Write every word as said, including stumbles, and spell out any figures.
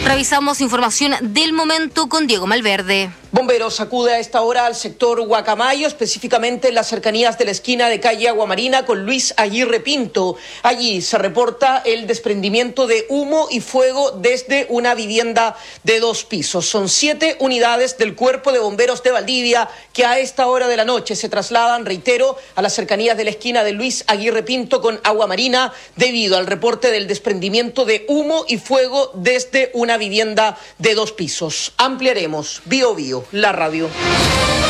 Revisamos información del momento con Diego Malverde. Bomberos acude a esta hora al sector Guacamayo, específicamente en las cercanías de la esquina de calle Aguamarina con Luis Aguirre Pinto. Allí se reporta el desprendimiento de humo y fuego desde una vivienda de dos pisos. Son siete unidades del Cuerpo de Bomberos de Valdivia que a esta hora de la noche se trasladan, reitero, a las cercanías de la esquina de Luis Aguirre Pinto con Aguamarina debido al reporte del desprendimiento de humo y fuego desde una vivienda de dos pisos. Ampliaremos. Bio Bio, la radio.